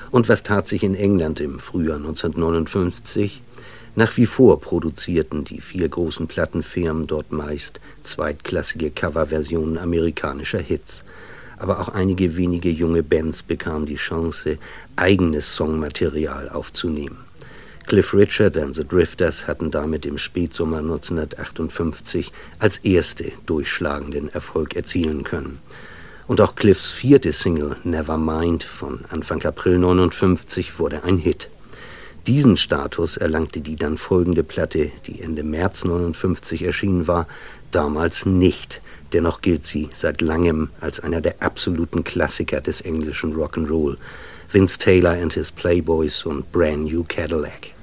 Und was tat sich in England im Frühjahr 1959? Nach wie vor produzierten die 4 großen Plattenfirmen dort meist zweitklassige Coverversionen amerikanischer Hits. Aber auch einige wenige junge Bands bekamen die Chance, eigenes Songmaterial aufzunehmen. Cliff Richard and the Drifters hatten damit im Spätsommer 1958 als erste durchschlagenden Erfolg erzielen können. Und auch Cliffs 4. Single Nevermind von Anfang April 1959 wurde ein Hit. Diesen Status erlangte die dann folgende Platte, die Ende März 1959 erschienen war, damals nicht. Dennoch gilt sie seit langem als einer der absoluten Klassiker des englischen Rock'n'Roll. Vince Taylor and his Playboys und Brand New Cadillac.